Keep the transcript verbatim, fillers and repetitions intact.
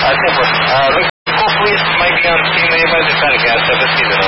Uh, Temple, uh, looks cool police might be on scene. They advise to try to gas up. It's either